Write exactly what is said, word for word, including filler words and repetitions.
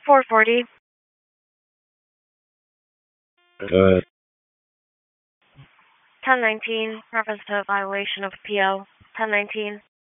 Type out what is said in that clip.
four forty. Go ahead. ten nineteen. Reference to a violation of P O. ten nineteen.